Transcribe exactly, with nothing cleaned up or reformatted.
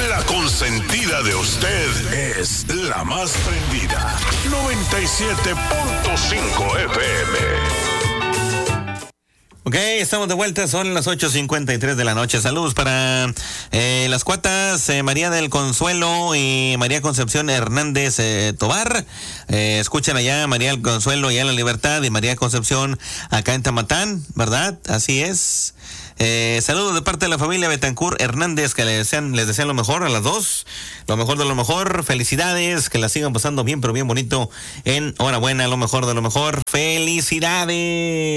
La consentida de usted es la más prendida. noventa y siete punto cinco F M. Ok, estamos de vuelta, son las ocho cincuenta y tres de la noche. Saludos para eh, las cuatas, eh, María del Consuelo y María Concepción Hernández eh, Tobar. Eh, escuchen allá María del Consuelo allá en La Libertad y María Concepción acá en Tamatán, ¿verdad? Así es. Eh, saludos de parte de la familia Betancur Hernández, que les desean, les desean lo mejor a las dos, lo mejor de lo mejor, felicidades, que la sigan pasando bien, pero bien bonito, enhorabuena, lo mejor de lo mejor, felicidades.